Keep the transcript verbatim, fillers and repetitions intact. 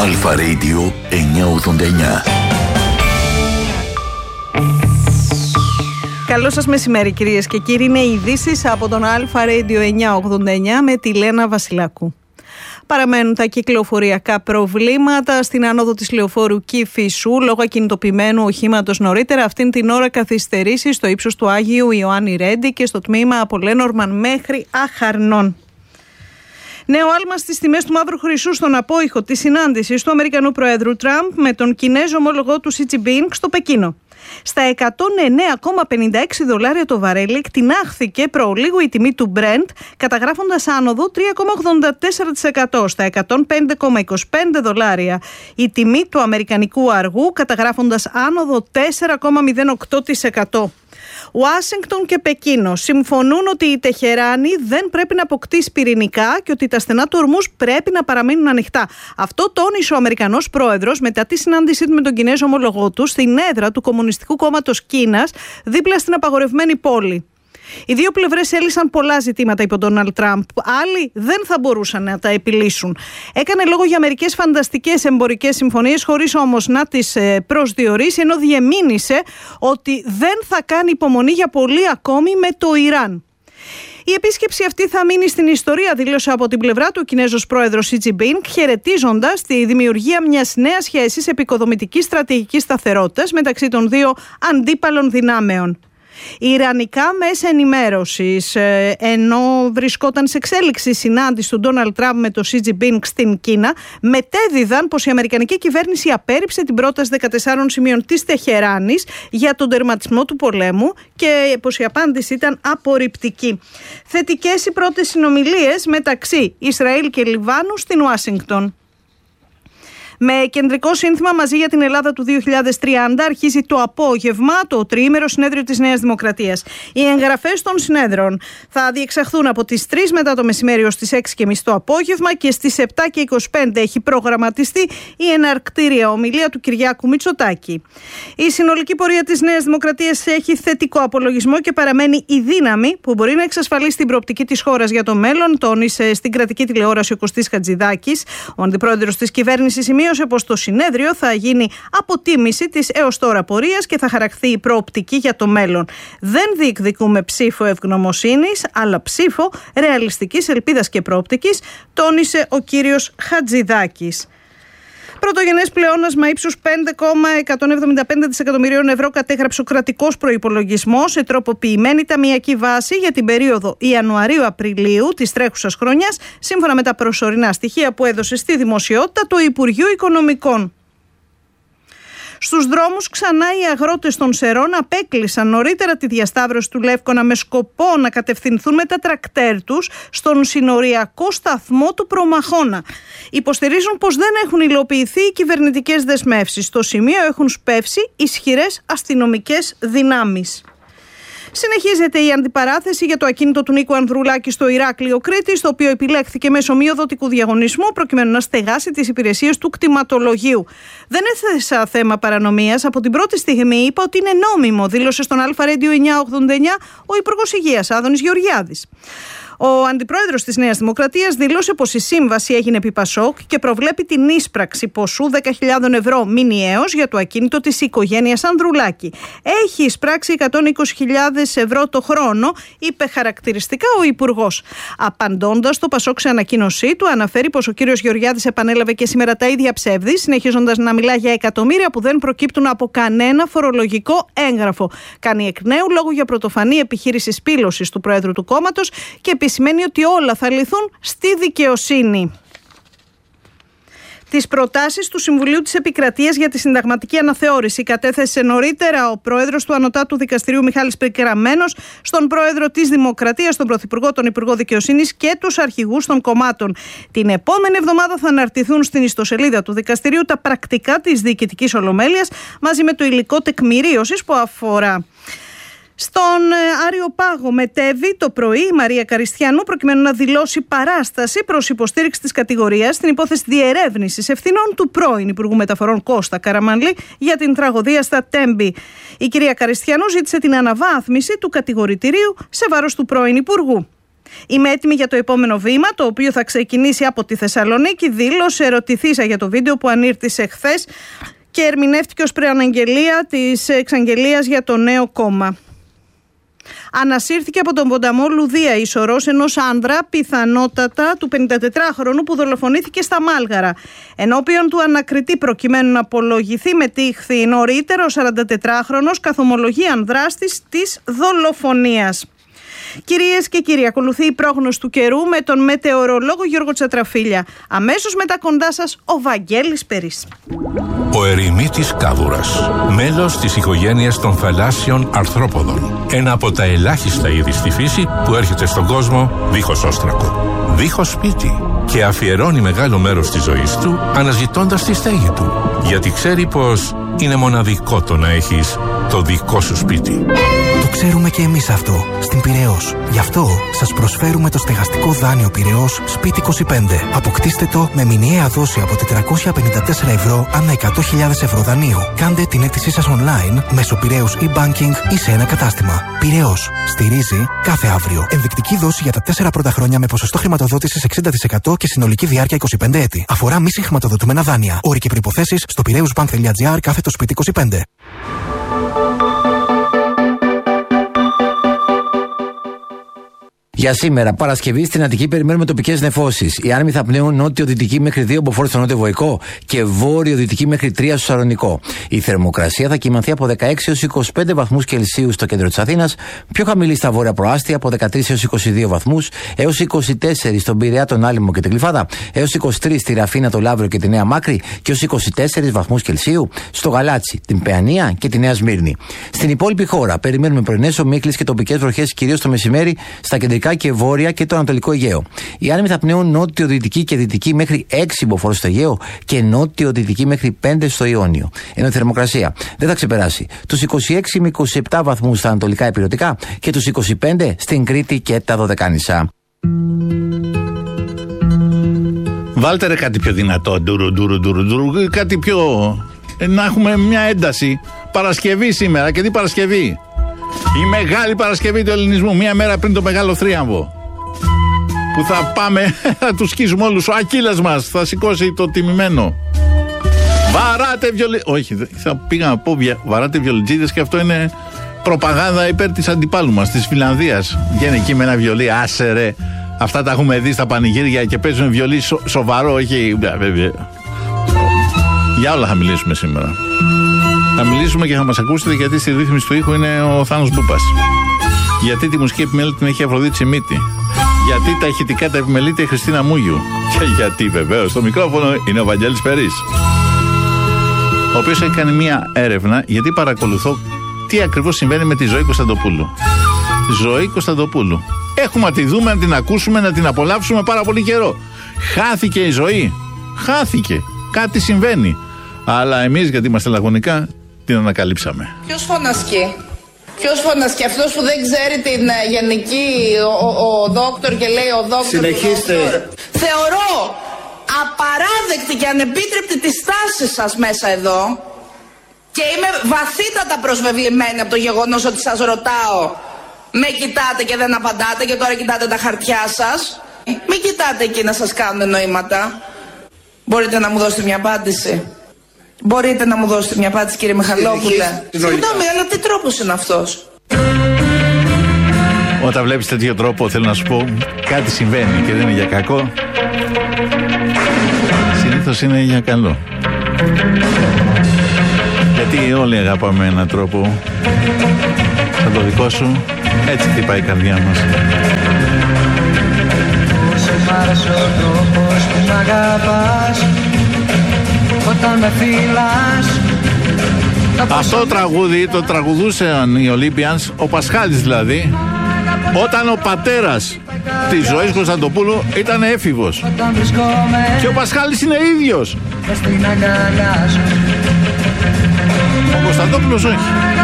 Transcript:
Αλφα Radio εννιακόσια ογδόντα εννιά. Καλό σας μεσημέρι κυρίες και κύριοι. Είναι οι ειδήσεις από τον Αλφα Radio εννιακόσια ογδόντα εννιά με τη Λένα Βασιλάκου. Παραμένουν τα κυκλοφοριακά προβλήματα στην άνοδο της λεωφόρου Κηφισού λόγω ακινητοποιημένου οχήματος νωρίτερα. Αυτήν την ώρα καθυστερήσεις στο ύψος του Άγιου Ιωάννη Ρέντι και στο τμήμα από Λένορμαν μέχρι Αχαρνών. Νέο άλμα στις τιμές του μαύρου χρυσού στον απόϊχο της συνάντησης του Αμερικανού Προέδρου Τραμπ με τον Κινέζο ομολογό του Σι Τζινπίνγκ στο Πεκίνο. Στα εκατόν εννέα κόμμα πενήντα έξι δολάρια το βαρέλι εκτινάχθηκε προλίγου η τιμή του Brent, καταγράφοντας άνοδο τρία κόμμα ογδόντα τέσσερα τοις εκατό στα εκατόν πέντε κόμμα είκοσι πέντε δολάρια. Η τιμή του αμερικανικού αργού καταγράφοντας άνοδο τέσσερα κόμμα μηδέν οκτώ τοις εκατό. Ουάσιγκτον και Πεκίνο συμφωνούν ότι η Τεχεράνη δεν πρέπει να αποκτήσει πυρηνικά και ότι τα στενά του ορμούς πρέπει να παραμείνουν ανοιχτά. Αυτό τόνισε ο Αμερικανός πρόεδρος μετά τη συνάντησή του με τον Κινέζο ομολογό του στην έδρα του Κομμουνιστικού Κόμματος Κίνας, δίπλα στην απαγορευμένη πόλη. Οι δύο πλευρές έλυσαν πολλά ζητήματα, είπε ο Ντόναλντ Τραμπ. Άλλοι δεν θα μπορούσαν να τα επιλύσουν. Έκανε λόγο για μερικές φανταστικές εμπορικές συμφωνίες, χωρίς όμως να τις προσδιορίσει, ενώ διεμήνυσε ότι δεν θα κάνει υπομονή για πολύ ακόμη με το Ιράν. Η επίσκεψη αυτή θα μείνει στην ιστορία, δήλωσε από την πλευρά του ο Κινέζος πρόεδρος Σι Τζινπίνγκ, χαιρετίζοντας τη δημιουργία μιας νέας σχέσης επικοδομητικής στρατηγικής σταθερότητας μεταξύ των δύο αντίπαλων δυνάμεων. Οι ιρανικά μέσα ενημέρωσης, ενώ βρισκόταν σε εξέλιξη η συνάντηση του Ντόναλντ Τραμπ με το Σι Τζινπίνγκ στην Κίνα, μετέδιδαν πως η αμερικανική κυβέρνηση απέρριψε την πρόταση δεκατεσσάρων σημείων της Τεχεράνης για τον τερματισμό του πολέμου και πως η απάντηση ήταν απορριπτική. Θετικές οι πρώτες συνομιλίες μεταξύ Ισραήλ και Λιβάνου στην Ουάσιγκτον. Με κεντρικό σύνθημα «Μαζί για την Ελλάδα του δύο χιλιάδες τριάντα» αρχίζει το απόγευμα το τριήμερο συνέδριο της Νέας Δημοκρατίας. Οι εγγραφές των συνέδρων θα διεξαχθούν από τις τρεις μετά το μεσημέρι ως τις έξι και μισή το απόγευμα και στις επτά και είκοσι πέντε έχει προγραμματιστεί η εναρκτήρια ομιλία του Κυριάκου Μητσοτάκη. Η συνολική πορεία της Νέας Δημοκρατίας έχει θετικό απολογισμό και παραμένει η δύναμη που μπορεί να εξασφαλίσει την προοπτική της χώρας για το μέλλον, τόνισε στην κρατική τηλεόραση ο Κωστής Χατζηδάκης. Ο αντιπρόεδρος της κυβέρνησης σημείωσε πως το συνέδριο θα γίνει αποτίμηση της έως τώρα πορείας και θα χαραχθεί η προοπτική για το μέλλον. Δεν διεκδικούμε ψήφο ευγνωμοσύνης, αλλά ψήφο ρεαλιστικής ελπίδας και προοπτικής, τόνισε ο κύριος Χατζηδάκης. Πρωτογενές πλεόνασμα ύψους πέντε κόμμα εκατόν εβδομήντα πέντε δισεκατομμυρίων ευρώ κατέγραψε ο κρατικός προϋπολογισμός σε τροποποιημένη ταμειακή βάση για την περίοδο Ιανουαρίου-Απριλίου της τρέχουσας χρονιάς, σύμφωνα με τα προσωρινά στοιχεία που έδωσε στη δημοσιότητα το Υπουργείο Οικονομικών. Στους δρόμους ξανά οι αγρότες των Σερών απέκλεισαν νωρίτερα τη διασταύρωση του Λεύκονα με σκοπό να κατευθυνθούν με τα τρακτέρ τους στον συνοριακό σταθμό του Προμαχώνα. Υποστηρίζουν πως δεν έχουν υλοποιηθεί οι κυβερνητικές δεσμεύσεις. Στο σημείο έχουν σπεύσει ισχυρές αστυνομικές δυνάμεις. Συνεχίζεται η αντιπαράθεση για το ακίνητο του Νίκου Ανδρουλάκη στο Ηράκλειο Κρήτης, το οποίο επιλέχθηκε μέσω μειοδοτικού διαγωνισμού προκειμένου να στεγάσει τις υπηρεσίες του κτηματολογίου. Δεν έθεσα θέμα παρανομίας. Από την πρώτη στιγμή είπα ότι είναι νόμιμο, δήλωσε στον Αλφα Radio εννιακόσια ογδόντα εννιά ο Υπουργός Υγείας Άδωνης Γεωργιάδης. Ο αντιπρόεδρος της Νέας Δημοκρατίας δήλωσε πως η σύμβαση έγινε επί Πασόκ και προβλέπει την ίσπραξη ποσού δέκα χιλιάδες ευρώ μηνιαίως για το ακίνητο της οικογένειας Ανδρουλάκη. Έχει εισπράξει εκατόν είκοσι χιλιάδες ευρώ το χρόνο, είπε χαρακτηριστικά ο Υπουργός. Απαντώντας, το Πασόκ σε ανακοίνωσή του αναφέρει πως ο κύριος Γεωργιάδης επανέλαβε και σήμερα τα ίδια ψεύδη, συνεχίζοντας να μιλά για εκατομμύρια που δεν προκύπτουν από κανένα φορολογικό έγγραφο. Κάνει εκ νέου λόγο για πρωτοφανή επιχείρηση σπήλωσης του Προέδρου του κόμματος και επισημαίνει ότι όλα θα λυθούν στη δικαιοσύνη. Τις προτάσεις του Συμβουλίου της Επικρατείας για τη συνταγματική αναθεώρηση κατέθεσε νωρίτερα ο πρόεδρος του Ανωτάτου Δικαστηρίου Μιχάλης Πικραμένος στον πρόεδρο της Δημοκρατίας, τον Πρωθυπουργό, τον Υπουργό Δικαιοσύνης και τους αρχηγούς των κομμάτων. Την επόμενη εβδομάδα θα αναρτηθούν στην ιστοσελίδα του Δικαστηρίου τα πρακτικά της Διοικητικής Ολομέλειας μαζί με το υλικό τεκμηρίωσης που αφορά. Στον Άριο Πάγο μετέβη το πρωί η Μαρία Καριστιανού προκειμένου να δηλώσει παράσταση προς υποστήριξη της κατηγορίας στην υπόθεση διερεύνησης ευθυνών του πρώην Υπουργού Μεταφορών Κώστα Καραμανλή για την τραγωδία στα Τέμπη. Η κυρία Καριστιανού ζήτησε την αναβάθμιση του κατηγορητηρίου σε βάρος του πρώην Υπουργού. Είμαι έτοιμη για το επόμενο βήμα, το οποίο θα ξεκινήσει από τη Θεσσαλονίκη, δήλωσε ρωτηθήσα για το βίντεο που ανήρτησε χθες και ερμηνεύτηκε ως προαναγγελία της εξαγγελίας για το νέο κόμμα. Ανασύρθηκε από τον ποταμό Λουδία η σωρός ενός άνδρα, πιθανότατα του πενηντατετράχρονου, που δολοφονήθηκε στα Μάλγαρα. Ενώπιον του ανακριτή, προκειμένου να απολογηθεί με τύχθη νωρίτερα, ο σαραντατετράχρονος καθομολογεί αν δράστης της δολοφονίας. Κυρίες και κύριοι, ακολουθεί η πρόγνωση του καιρού με τον μετεωρολόγο Γιώργο Τσατραφίλια. Αμέσως μετά κοντά σας ο Βαγγέλης Περής. Ο ερημίτης κάβουρας, μέλος της οικογένειας των θαλάσσιων αρθρόποδων. Ένα από τα ελάχιστα είδη στη φύση που έρχεται στον κόσμο δίχως όστρακο, δίχως σπίτι, και αφιερώνει μεγάλο μέρος της ζωής του αναζητώντας τη στέγη του, γιατί ξέρει πως είναι μοναδικό το να έχεις το δικό σου σπίτι. Το ξέρουμε και εμείς αυτό, στην Πειραιώς. Γι' αυτό σας προσφέρουμε το στεγαστικό δάνειο Πειραιώς Σπίτι είκοσι πέντε. Αποκτήστε το με μηνιαία δόση από τετρακόσια πενήντα τέσσερα ευρώ ανά εκατό χιλιάδες ευρώ δανείο. Κάντε την αίτησή σας online μέσω Πειραιώς e-banking ή σε ένα κατάστημα. Πειραιώς. Στηρίζει κάθε αύριο. Ενδεικτική δόση για τα τέσσερα πρώτα χρόνια με ποσοστό χρηματοδότησης εξήντα τοις εκατό και συνολική διάρκεια είκοσι πέντε έτη. Αφορά μη συγχρηματοδοτούμενα δάνεια. Όροι και προϋποθέσεις στο πειραιούσbank.gr κάθετο σπίτι είκοσι πέντε. Για σήμερα, Παρασκευή, στην Αττική περιμένουμε τοπικές νεφώσεις. Οι άνεμοι θα πνέουν νότιο-δυτική μέχρι δύο μποφόρ στο νότιο Βοϊκό και βόρειο-δυτική μέχρι τρία στο Σαλονικό. Η θερμοκρασία θα κυμανθεί από δεκαέξι έως είκοσι πέντε βαθμούς Κελσίου στο κέντρο της Αθήνας, πιο χαμηλή στα βόρεια προάστια από δεκατρείς έως είκοσι δύο βαθμούς, έως είκοσι τέσσερα στον Πειραιά, τον Άλυμο και την Γλυφάδα, έως είκοσι τρία στη Ραφίνα, το Λαύριο και τη Νέα Μάκρη και έως είκοσι τέσσερα βαθμούς Κελσίου στο Γαλάτσι, την Παιανία και τη Νέα Σμύρνη. Στην υπόλοιπη χώρα περιμένουμε πρωινές ομίχλες και τοπικές βροχές κυρίως το μεσημέρι στα κεντρικά και βόρεια και το Ανατολικό Αιγαίο. Οι άνεμοι θα πνέουν νότιο-δυτική και δυτική μέχρι έξι μποφόρ στο Αιγαίο και νότιο-δυτική μέχρι πέντε στο Ιόνιο. Ενώ η θερμοκρασία δεν θα ξεπεράσει τους είκοσι έξι με είκοσι επτά βαθμούς στα ανατολικά ηπειρωτικά και τους είκοσι πέντε στην Κρήτη και τα Δωδεκάνησα. Βάλτε ρε κάτι πιο δυνατό, ντουρου, ντουρου, ντουρου, ντουρου, κάτι πιο... να έχουμε μια ένταση. Παρασκευή σήμερα, και τι Παρασκευή? Η Μεγάλη Παρασκευή του Ελληνισμού, μία μέρα πριν το Μεγάλο Θρίαμβο. Που θα πάμε να τους σκίσουμε όλους. Ο Ακύλας μας θα σηκώσει το τιμημένο. Βαράτε βιολι... Όχι, θα πήγα να πω βαράτε βιολιτζίδες και αυτό είναι προπαγάνδα υπέρ της αντιπάλου μας, της Φιλανδίας. Βγαίνει εκεί με ένα βιολί, άσε ρε. Αυτά τα έχουμε δει στα πανηγύρια και παίζουν βιολί σο... σοβαρό, όχι... Για όλα θα μιλήσουμε σήμερα. Θα μιλήσουμε και θα μας ακούσετε, γιατί στη ρύθμιση του ήχου είναι ο Θάνος Μπούπας. Γιατί τη μουσική επιμέλεια την έχει η Αφροδίτη Σιμίτη. Γιατί τα ηχητικά τα επιμελείται η Χριστίνα Μούγιου. Και γιατί βεβαίως στο μικρόφωνο είναι ο Βαγγέλης Περής, ο οποίος έχει κάνει μία έρευνα, γιατί παρακολουθώ τι ακριβώς συμβαίνει με τη Ζωή Κωνσταντοπούλου. Ζωή Κωνσταντοπούλου. Έχουμε να τη δούμε, να την ακούσουμε, να την απολαύσουμε πάρα πολύ καιρό. Χάθηκε η ζωή. Χάθηκε. Κάτι συμβαίνει. Αλλά εμείς, γιατί είμαστε λαγωνικά, την ανακαλύψαμε. Ποιος φωνασκεί? Ποιος φωνασκεί? Αυτός που δεν ξέρει την uh, γενική, ο, ο, ο δόκτωρ και λέει ο δόκτωρ. Συνεχίστε. Θεωρώ απαράδεκτη και ανεπίτρεπτη τη στάση σας μέσα εδώ και είμαι βαθύτατα προσβεβλημένη από το γεγονός ότι σας ρωτάω, με κοιτάτε και δεν απαντάτε και τώρα κοιτάτε τα χαρτιά σας. Μην κοιτάτε εκεί να σας κάνουν νοήματα. Μπορείτε να μου δώσετε μια απάντηση? Μπορείτε να μου δώσετε μια απάντηση, κύριε Μιχαλόπουλε? Συγγνώμη, αλλά τι τρόπος είναι αυτός? Όταν βλέπεις τέτοιο τρόπο, θέλω να σου πω, κάτι συμβαίνει και δεν είναι για κακό. Συνήθως είναι για καλό. Γιατί όλοι αγαπάμε έναν τρόπο σαν το δικό σου. Έτσι χτυπάει η καρδιά μας. Όσο μ' άρεσε ο τρόπος που μ' αγαπάς, όταν με φυλάς. Αυτό το τραγούδι το τραγουδούσαν οι Olympians, ο Πασχάλης δηλαδή, όταν ο πατέρας της Ζωής Κωνσταντοπούλου ήταν έφηβος. Και ο Πασχάλης είναι ίδιος. Ο Κωνσταντόπουλος όχι.